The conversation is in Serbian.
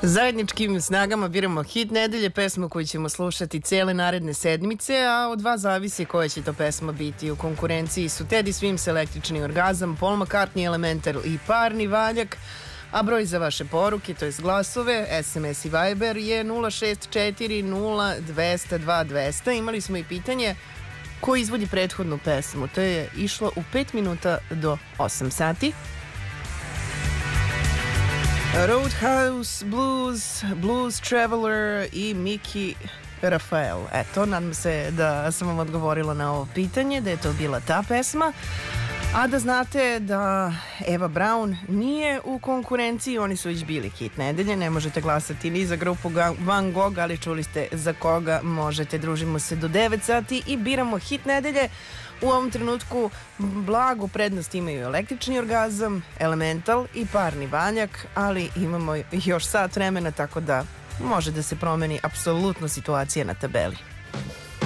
Zajedničkim snagama biramo hit nedelje, pesmu koju ćemo slušati cele naredne sedmice, a od vas zavisi koja će to pesma biti. U konkurenciji su Teddy Swims, Električni orgazam, Paul McCartney, Elemental i Parni valjak, a broj za vaše poruke, to je glasove, SMS i Viber je 0640200. Imali smo i pitanje ko izvodi prethodnu pesmu. To je išlo u 5 minuta do 8 sati. Roadhouse Blues, Blues Traveler i Miki Rafael. Eto, nadam se da sam vam odgovorila na ovo pitanje, da je to bila ta pesma. A da znate da Eva Braun nije u konkurenciji, oni su već bili hit nedelje, ne možete glasati ni za grupu Van Gogh, ali čuli ste za koga možete. Družimo se do 9 sati i biramo hit nedelje. U ovom trenutku blagu prednost imaju Električni orgazam, Elemental i Parni valjak, ali imamo još sat vremena, tako da može da se promeni apsolutno situacija na tabeli.